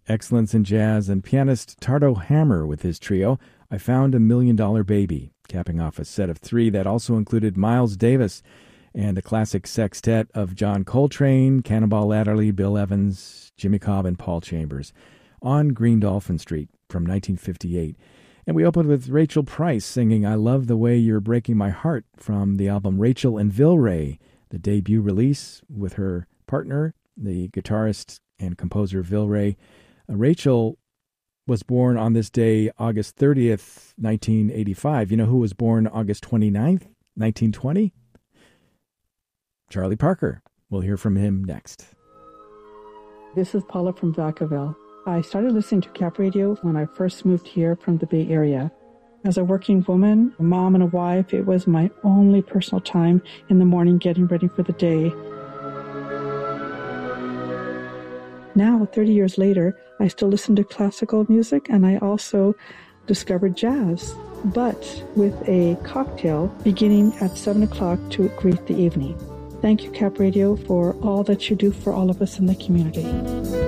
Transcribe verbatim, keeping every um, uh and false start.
Excellence in Jazz, and pianist Tardo Hammer with his trio, I Found a Million Dollar Baby, capping off a set of three that also included Miles Davis and a classic sextet of John Coltrane, Cannonball Adderley, Bill Evans, Jimmy Cobb, and Paul Chambers on Green Dolphin Street from nineteen fifty-eight. And we opened with Rachel Price singing I Love the Way You're Breaking My Heart from the album Rachel and Vilray, the debut release with her partner, the guitarist and composer Vilray. Uh, Rachel was born on this day, August thirtieth, nineteen eighty-five. You know who was born August twenty-ninth, nineteen twenty? Charlie Parker. We'll hear from him next. This is Paula from Vacaville. I started listening to Cap Radio when I first moved here from the Bay Area. As a working woman, a mom and a wife, it was my only personal time in the morning getting ready for the day. Now, thirty years later, I still listen to classical music, and I also discovered jazz, but with a cocktail beginning at seven o'clock to greet the evening. Thank you, Cap Radio, for all that you do for all of us in the community.